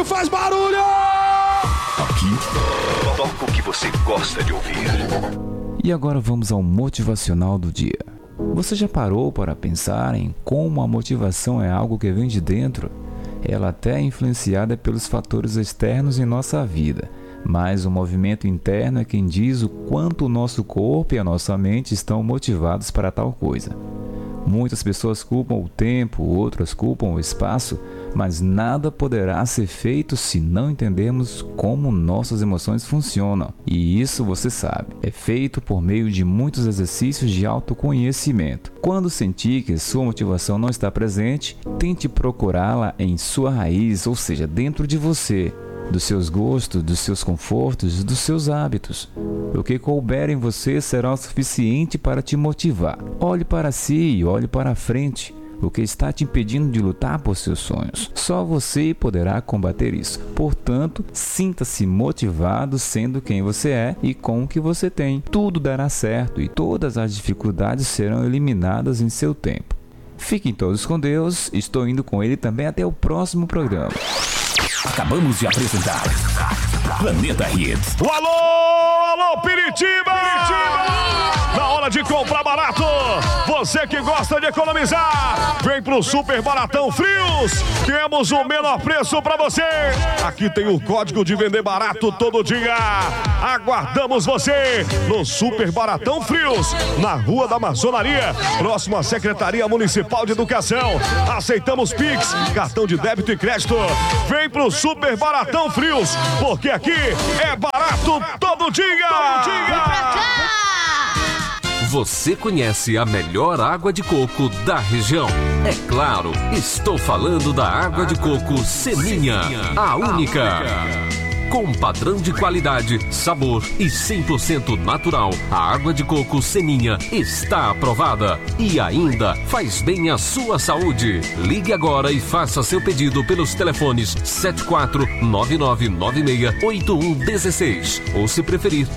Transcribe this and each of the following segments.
faz barulho! Aqui, toca o que você gosta de ouvir. E agora vamos ao motivacional do dia. Você já parou para pensar em como a motivação é algo que vem de dentro? Ela até é influenciada pelos fatores externos em nossa vida, mas o movimento interno é quem diz o quanto o nosso corpo e a nossa mente estão motivados para tal coisa. Muitas pessoas culpam o tempo, outras culpam o espaço, mas nada poderá ser feito se não entendermos como nossas emoções funcionam. E isso você sabe, é feito por meio de muitos exercícios de autoconhecimento. Quando sentir que sua motivação não está presente, tente procurá-la em sua raiz, ou seja, dentro de você, dos seus gostos, dos seus confortos, dos seus hábitos. O que couber em você será o suficiente para te motivar. Olhe para si e olhe para a frente. O que está te impedindo de lutar por seus sonhos? Só você poderá combater isso. Portanto, sinta-se motivado sendo quem você é e com o que você tem. Tudo dará certo e todas as dificuldades serão eliminadas em seu tempo. Fiquem todos com Deus. Estou indo com ele também até o próximo programa. Acabamos de apresentar Planeta Hits. Alô, Piritiba! Na hora de comprar barato, você que gosta de economizar, vem pro Super Baratão Frios. Temos o menor preço pra você. Aqui tem o código de vender barato todo dia. Aguardamos você no Super Baratão Frios, na Rua da Maçonaria, próximo à Secretaria Municipal de Educação. Aceitamos Pix, cartão de débito e crédito. Vem pro Super Baratão Frios, porque aqui é barato todo dia. Vem pra cá! Você conhece a melhor água de coco da região? É claro, estou falando da água de coco Seninha, a única. Com padrão de qualidade, sabor e 100% natural, a água de coco Seninha está aprovada e ainda faz bem à sua saúde. Ligue agora e faça seu pedido pelos telefones 7499968116 ou, se preferir,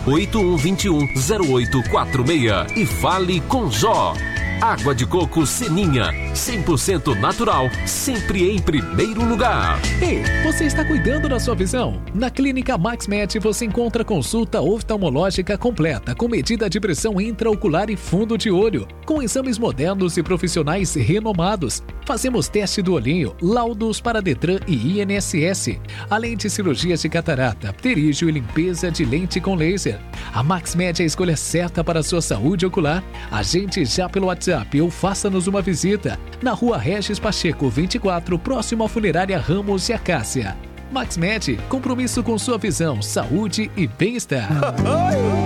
81210846 e fale com Jó. Água de coco Seninha, 100% natural, sempre em primeiro lugar. Ei, você está cuidando da sua visão? Na Clínica MaxMed você encontra consulta oftalmológica completa, com medida de pressão intraocular e fundo de olho, com exames modernos e profissionais renomados. Fazemos teste do olhinho, laudos para Detran e INSS, além de cirurgias de catarata, pterígio e limpeza de lente com laser. A MaxMed é a escolha certa para a sua saúde ocular. Agende já pelo WhatsApp ou faça-nos uma visita na Rua Regis Pacheco 24, próximo à Funerária Ramos e Acácia. MaxMed, compromisso com sua visão, saúde e bem-estar.